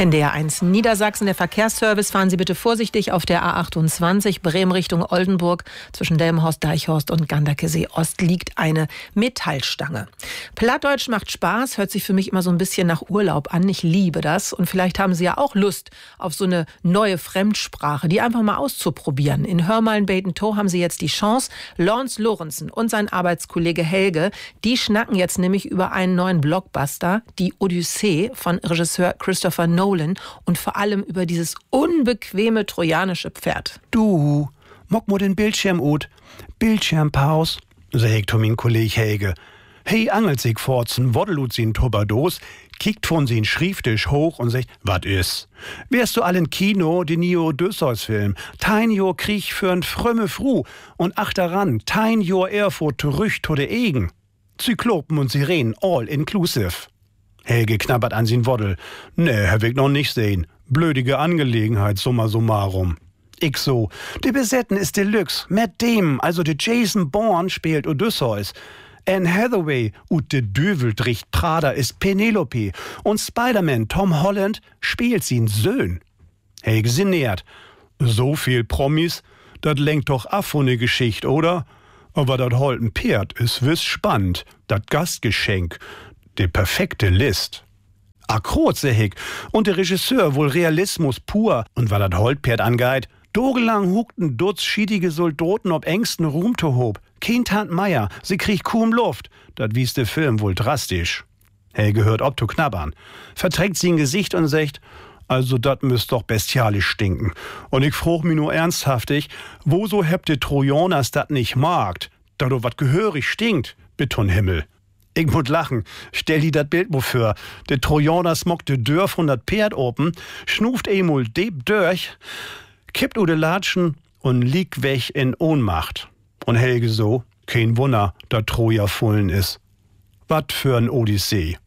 NDR1 Niedersachsen, der Verkehrsservice. Fahren Sie bitte vorsichtig auf der A28 Bremen Richtung Oldenburg. Zwischen Delmenhorst, Deichhorst und Ganderkesee Ost liegt eine Metallstange. Plattdeutsch macht Spaß, hört sich für mich immer so ein bisschen nach Urlaub an. Ich liebe das. Und vielleicht haben Sie ja auch Lust auf so eine neue Fremdsprache, die einfach mal auszuprobieren. In Hörmalen-Beidentow haben Sie jetzt die Chance. Lawrence Lorenzen und sein Arbeitskollege Helge, die schnacken jetzt nämlich über einen neuen Blockbuster, die Odyssee von Regisseur Christopher Nolan, und vor allem über dieses unbequeme trojanische Pferd. Du, mock mo den Bildschirm ut. Bildschirmpaus, sagt mein Kollege Helge. Hey, angelt sich forzen, woddelut sin Tuberdos, kickt von sin Schrieftisch hoch und sagt, wat is? Wärst du allen Kino, den Nio Odysseus-Film, tein jo Krieg für'n frömme Fru und achteran, tein jo Erfurt zurück to de Egen. Zyklopen und Sirenen, all inclusive. Helge knabbert an sin Woddel. Nee, Herr Weg noch nicht sehen. Blödige Angelegenheit, summa summarum. Ich so, de Besetten ist Deluxe. Matt Damon, also de Jason Bourne, spielt Odysseus. Anne Hathaway und de Döveldricht Prada ist Penelope. Und Spider-Man Tom Holland spielt sin Söhn. Helge sinniert. So viel Promis, dat lenkt doch ab von ne Geschichte, oder? Aber dat holten Pferd ist wiss spannend. Dat Gastgeschenk. Die perfekte List. Akrot, seh ich. Und der Regisseur wohl Realismus pur. Und weil dat Holtpferd angeht, dogelang huckten Dutz schiedige Soldaten ob engsten Ruhm to hob. Kein Tant Meier, sie kriegt kaum Luft. Dat wies der Film wohl drastisch. Helge hört ob to knabbern. Verträgt sie ein Gesicht und sagt, also dat müsst doch bestialisch stinken. Und ich frug mich nur ernsthaftig, wo so hebt de Trojaners dat nicht magt? Da do wat gehörig stinkt, Betonhimmel. Ich muss lachen. Stell dir das Bild mal vor. Der Trojaner smockt de Dörr von dat Pferd open, schnuft emul deep durch, kippt u de Latschen und liegt weg in Ohnmacht. Und Helge so, kein Wunder, da Troja fullen is. Wat für ein Odyssee.